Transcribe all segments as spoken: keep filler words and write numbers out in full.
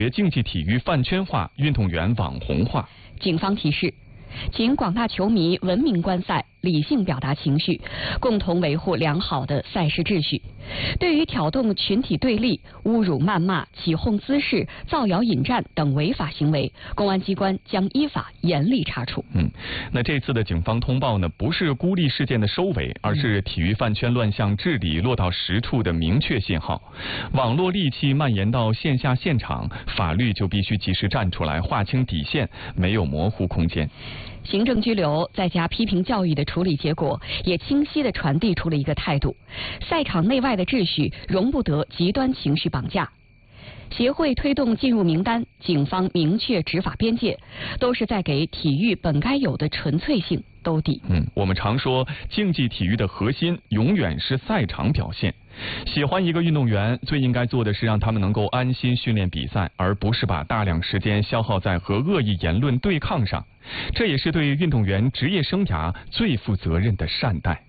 竞技体育饭圈化，运动员网红化。 警方提示，请广大球迷文明观赛，理性表达情绪，共同维护良好的赛事秩序。对于挑动群体对立、侮辱、谩骂、起哄滋事、造谣引战等违法行为，公安机关将依法严厉查处。 嗯，那这次的警方通报呢，不是孤立事件的收尾，而是体育饭圈乱象治理落到实处的明确信号。网络戾气蔓延到线下现场，法律就必须及时站出来，划清底线，没有模糊空间。 行政拘留再加批评教育的处理结果，也清晰地传递出了一个态度：赛场内外的秩序容不得极端情绪绑架。协会推动进入名单，警方明确执法边界，都是在给体育本该有的纯粹性兜底。 嗯，我们常说，竞技体育的核心永远是赛场表现。喜欢一个运动员，最应该做的是让他们能够安心训练比赛，而不是把大量时间消耗在和恶意言论对抗上。这也是对运动员职业生涯最负责任的善待。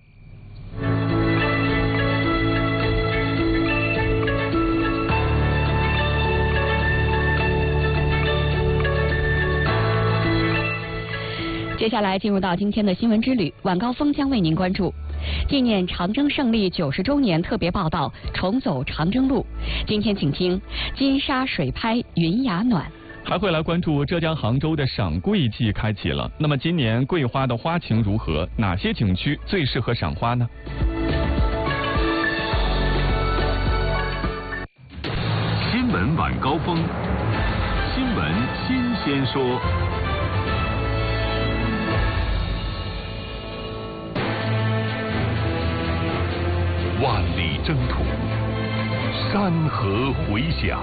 接下来进入到今天的新闻之旅，晚高峰将为您关注纪念长征胜利九十周年特别报道，重走长征路。今天请听金沙水拍云崖暖。 还会来关注浙江杭州的赏桂季开启了，那么今年桂花的花情如何？哪些景区最适合赏花呢？ 新闻晚高峰，新闻新鲜说。万里征途，山河回响。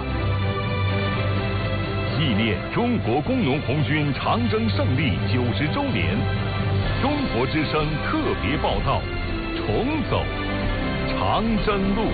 纪念中国工农红军长征胜利九十周年，中国之声特别报道：重走长征路。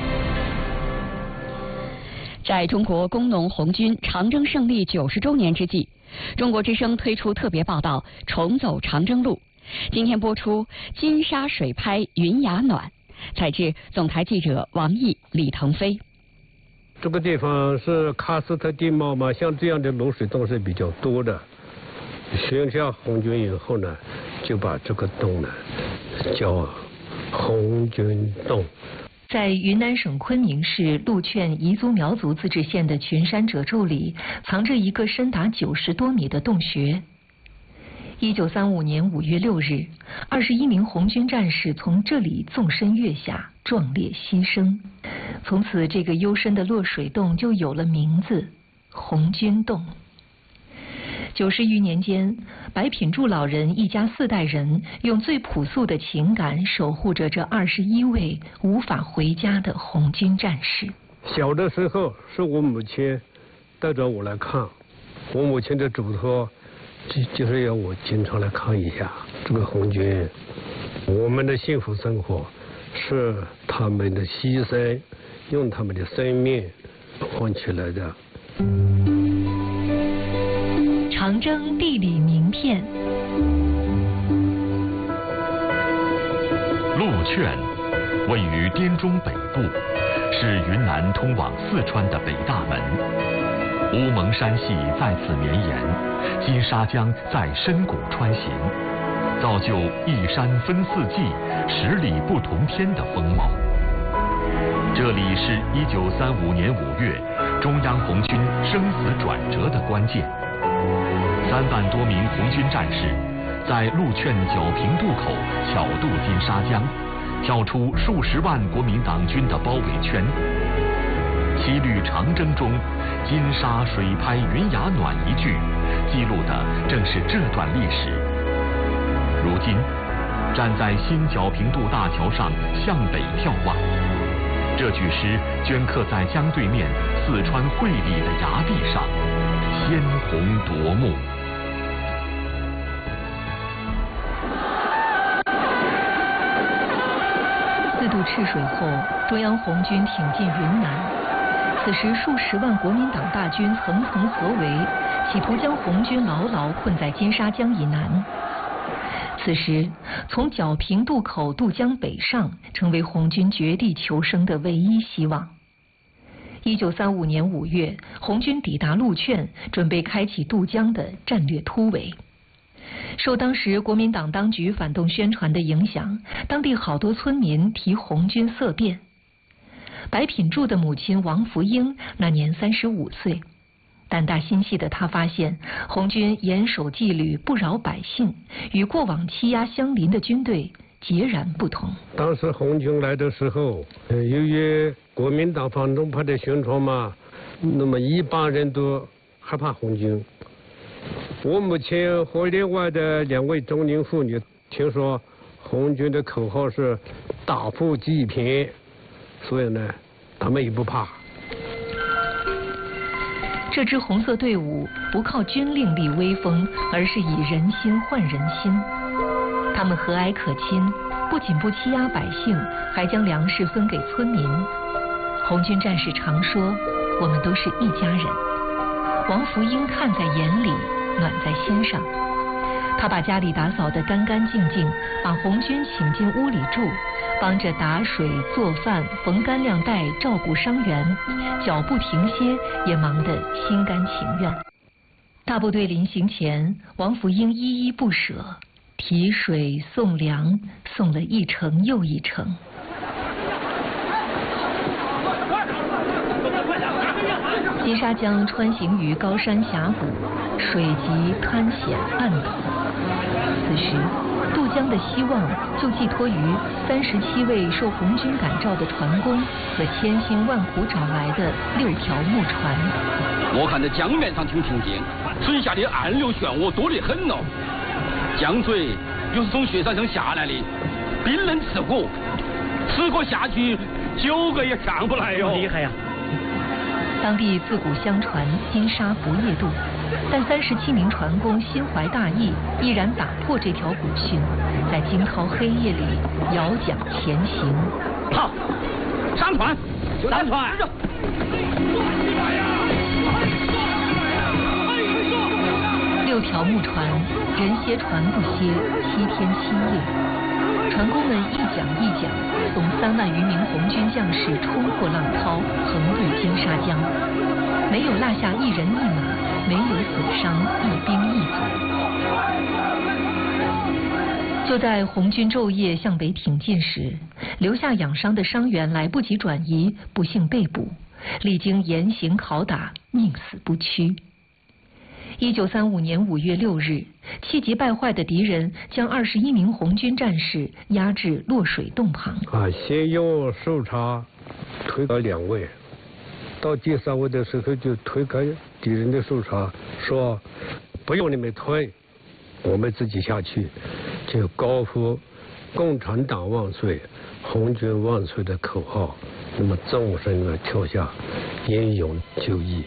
在中国工农红军长征胜利九十周年之际，中国之声推出特别报道《重走长征路》。今天播出金沙水拍云崖暖，采制总台记者王毅、李腾飞。 这个地方是喀斯特地貌嘛，像这样的露水洞是比较多的。选下红军以后呢，就把这个洞呢叫红军洞。 在云南省昆明市禄劝彝族苗族自治县的群山褶皱里，藏着一个深达九十多米的洞穴。一九三五年五月六日，二十一名红军战士从这里纵身跃下，壮烈牺牲。从此，这个幽深的落水洞就有了名字——红军洞。九十余年间，白品柱老人一家四代人用最朴素的情感守护着这二十一位无法回家的红军战士。 小的时候，是我母亲带着我来看，我母亲的嘱托就就是要我经常来看一下这个红军。我们的幸福生活是他们的牺牲，用他们的生命换取来的。 长征地理名片。 禄劝位于滇中北部，是云南通往四川的北大门。乌蒙山系在此绵延，金沙江在深谷穿行，造就一山分四季、十里不同天的风貌。这里是一九三五年五月中央红军生死转折的关键。三万多名红军战士在禄劝皎平渡口巧渡金沙江，跳出数十万国民党军的包围圈。七律长征中金沙水拍云崖暖一句，记录的正是这段历史。如今站在新皎平渡大桥上向北眺望，这句诗镌刻在江对面四川会理的崖壁上，鲜红夺目。 四渡赤水后，中央红军挺进云南。此时，数十万国民党大军层层合围，企图将红军牢牢困在金沙江以南。此时，从皎平渡口渡江北上，成为红军绝地求生的唯一希望。 一九三五年五月，红军抵达陆劝，准备开启渡江的战略突围。受当时国民党当局反动宣传的影响，当地好多村民提红军色变。白品柱的母亲王福英那年三十五岁，胆大心细的她发现，红军严守纪律，不扰百姓，与过往欺压乡邻的军队截然不同。 当时红军来的时候，呃，由于国民党反动派的宣传嘛，那么一般人都害怕红军。我母亲和另外的两位中年妇女听说红军的口号是打富济贫，所以呢，他们也不怕。 这支红色队伍不靠军令立威风，而是以人心换人心。他们和蔼可亲，不仅不欺压百姓，还将粮食分给村民。红军战士常说：“我们都是一家人。”王福英看在眼里，暖在心上。他把家里打扫得干干净净，把红军请进屋里住，帮着打水、做饭、缝干粮带，照顾伤员，脚不停歇，也忙得心甘情愿。大部队临行前，王福英依依不舍，提水送粮，送了一程又一程。金沙江穿行于高山峡谷，水急滩险暗陡。此时，渡江的希望就寄托于三十七位受红军感召的船工和千辛万苦找来的六条木船。 我看这江面上挺平静，水下的暗流漩涡多得很哦。江水又是从雪山上下来的，冰冷刺骨，此刻下去九个也上不来哟。厉害呀！ 当地自古相传金沙不夜渡，但三十七名船工心怀大义，毅然打破这条古训，在惊涛黑夜里摇桨前行。 好，上船，上船！ 六条木船，人歇船不歇，七天七夜。船工们一桨一桨，送三万余名红军将士冲破浪涛，横渡金沙江，没有落下一人一马，没有损伤一兵一卒。就在红军昼夜向北挺进时，留下养伤的伤员来不及转移，不幸被捕，历经严刑拷打，宁死不屈。一九三五年五月六日，气急败坏的敌人将二十一名红军战士押至落水洞旁。 啊，先用手叉推开两位，到第三位的时候就推开敌人的手叉，说：“不用你们推，我们自己下去。”就高呼“共产党万岁，红军万岁”的口号，那么纵身而跳下，英勇就义。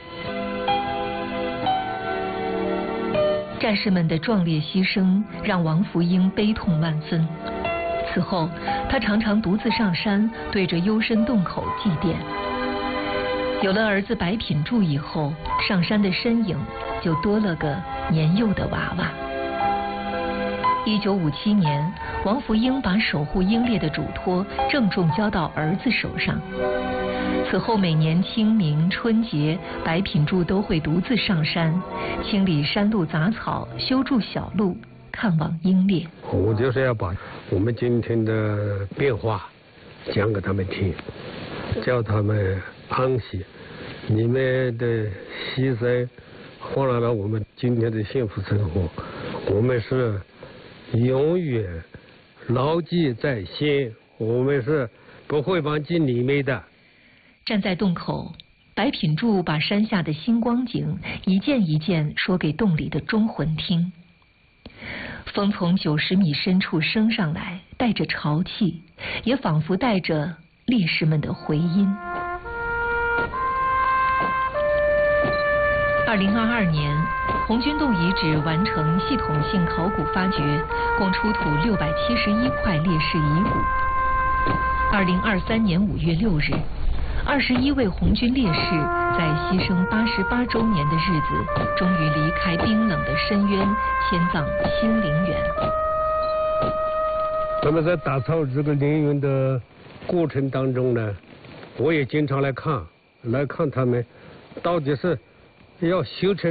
战士们的壮烈牺牲让王福英悲痛万分。此后，他常常独自上山，对着幽深洞口祭奠。有了儿子白品柱以后，上山的身影就多了个年幼的娃娃。一九五七年，王福英把守护英烈的嘱托郑重交到儿子手上。此后每年清明、春节，白品柱都会独自上山，清理山路杂草，修筑小路，看望英烈。 我就是要把我们今天的变化讲给他们听，叫他们安息。你们的牺牲换来了我们今天的幸福生活，我们是永远牢记在心，我们是不会忘记你们的。 站在洞口，白品柱把山下的星光景一件一件说给洞里的忠魂听。风从九十米深处升上来，带着潮气，也仿佛带着烈士们的回音。二零二二年，红军洞遗址完成系统性考古发掘，共出土六百七十一块烈士遗骨。二零二三年五月六日，二十一位红军烈士在牺牲八十八周年的日子，终于离开冰冷的深渊，迁葬新陵园。 那么在打造这个陵园的过程当中呢，我也经常来看， 来看他们到底是要修成